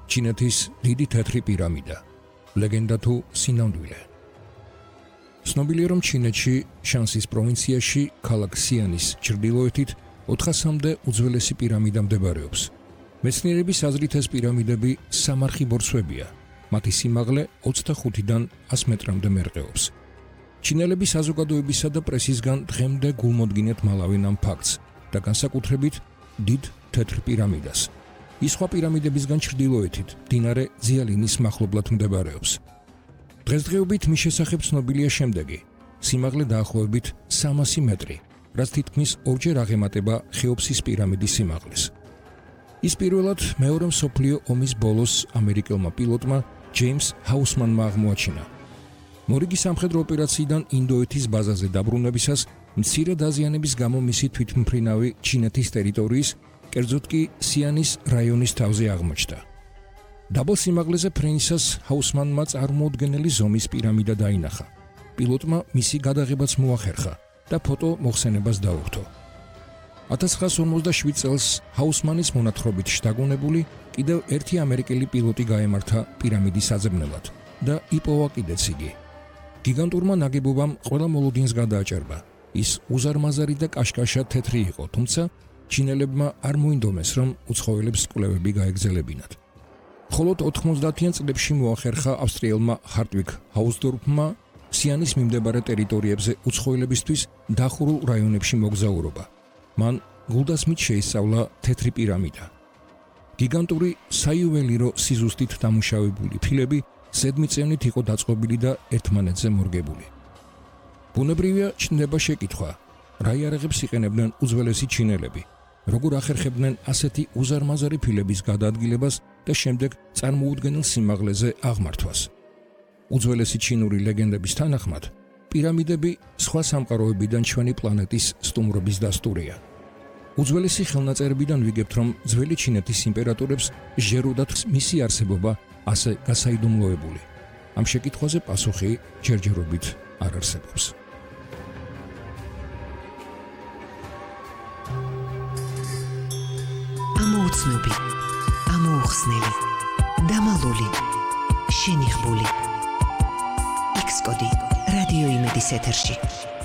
ჩინეთის დიდი თეთრი პირამიდა, ლეგენდა თუ სინამდვილე. ცნობილია, რომ ჩინეთში შანსის პროვინციაში ქალაქ სიანის ჩრდილოეთით 400-მდე უძველესი პირამიდა მდებარეობს. მეცნიერების აზრით ეს პირამიდები სამარხი ბორცვებია. მათი სიმაღლე 25-დან 100 მეტრამდე მერყეობს. ჩინელები საზოგადოებისა და პრესისგან დღემდე გულმოდგინედ მალავენ ამ ფაქტს და განსაკუთრებით დიდ თეთრ პირამიდას. ის სხვა პირამიდებისგან ჩრდილოეთით, მდინარე ძიალინის მახლობლად მდებარეობს. დღესდღეობით მის შესახებ ცნობილია შემდეგი: სიმაღლე დაახლოებით 300 მეტრი, რაც თითქმის ორჯერ აღემატება ხეოფსის პირამიდის სიმაღლეს. ის პირველად მეორე მსოფლიო ომის ბოლოს ამერიკელმა პილოტმა ჯეიმს ჰაუსმანმა აღმოაჩინა. მორიგი სამხედრო ოპერაციიდან ინდოეთის ბაზაზე დაბრუნებისას მცირე დაზიანების გამო მისი თვითმფრინავი ჩინეთის ტერიტორიის, კერძოდ კი სიანის რაიონის თავზე აღმოჩნდა. დაბალ სიმაღლეზე ფრენისას ჰაუსმანმა წარმოუდგენელი ზომის პირამიდა დაინახა. პილოტმა მისი გადაღებაც მოახერხა და ფოტო მოხსენებას დაუხტო. 1957 წელს ჰაუსმანის მონათხრობით შთაგონებული კიდევ ერთი ამერიკელი პილოტი გაემართა პირამიდის საძებნელად და იპოვა კიდეც იგი. გიგანტურმა ნაგებობამ ყველა მოლოდინს გადააჭერბა. ის უზარმაზარი და კაშკაშა თეთრი იყო, თუმცა ჩინელებმა არ მოინდომეს, რომ უცხოელებს კვლევები გაეგზელებინათ. მხოლოდ 90-იან წლებში მოახერხა ავსტრიელმა ჰარტვიგ ჰაუსდორფმა სიანის მიმდებარე ტერიტორიებზე უცხოელებისთვის დახურულ რაიონებში მოგზაურობა. მან გულდასმით შეისწავლა თეთრი პირამიდა. გიგანტური საიუველირო სიზუსტით დამუშავებული ფილები ზედმიწევნით იყო დაწყობილი და ერთმანეთზე მორგებული. ბუნებრივია ჩნდება შეკითხვა, რა იარაღებს იყენებდნენ უძველესი ჩინელები, როგორ ახერხებდნენ ასეთი უზარმაზარი ფილების გადაადგილებას და შემდეგ წარმოუდგენელ სიმაღლეზე აღმართვას. უძველესი ჩინური ლეგენდების თანახმად, პირამიდები სხვა სამყაროებიდან ჩვენი პლანეტის სტუმრობის დასტურია. უძველესი ხელნაწერებიდან ვიგებთ, რომ ძველი ჩინეთის იმპერატორებს ჟეროდათ მისი არსებობა ასე გასაიდუმლოებული. ამ შეკითხვაზე პასუხი ჯერჯერობით არ არსებობს. ამოუცნობი, ამოუხსნელი, დამალული, შენიღბული. X-კოდი რადიო იმედის ეთერში.